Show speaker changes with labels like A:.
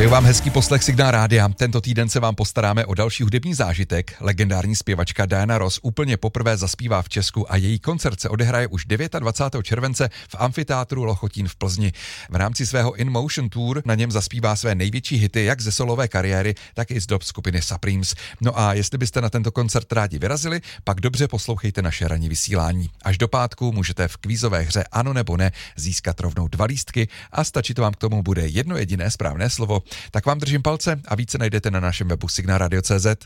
A: Přeju vám hezký poslech Signál rádia. Tento týden se vám postaráme o další hudební zážitek. Legendární zpěvačka Diana Ross úplně poprvé zaspívá v Česku a její koncert se odehraje už 29. července v amfiteátru Lochotín v Plzni. V rámci svého In Motion Tour na něm zaspívá své největší hity jak ze solové kariéry, tak i z dob skupiny Supremes. No a jestli byste na tento koncert rádi vyrazili, pak dobře poslouchejte naše ranní vysílání. Až do pátku můžete v kvízové hře Ano nebo ne získat rovnou 2 lístky a stačit vám k tomu bude jedno jediné správné slovo. Tak vám držím palce a více najdete na našem webu signalradio.cz.